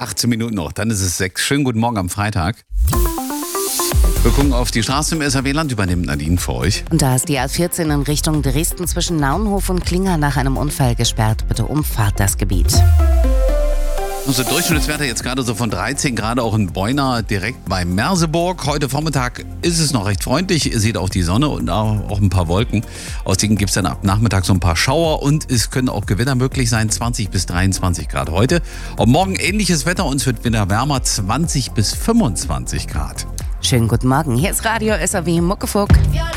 18 Minuten noch, dann ist es 6. Schönen guten Morgen am Freitag. Wir gucken auf die Straße im SAW-Land, übernimmt Nadine für euch. Und da ist die A14 in Richtung Dresden zwischen Naunhof und Klinger nach einem Unfall gesperrt. Bitte umfahrt das Gebiet. Unser Durchschnittswerte jetzt gerade so von 13 Grad, auch in Beuna, direkt bei Merseburg. Heute Vormittag ist es noch recht freundlich. Ihr seht auch die Sonne und auch ein paar Wolken. Aus denen gibt es dann ab Nachmittag so ein paar Schauer und es können auch Gewitter möglich sein. 20 bis 23 Grad heute. Und morgen ähnliches Wetter, uns wird wieder wärmer, 20 bis 25 Grad. Schönen guten Morgen, hier ist Radio SAW Muckefuck.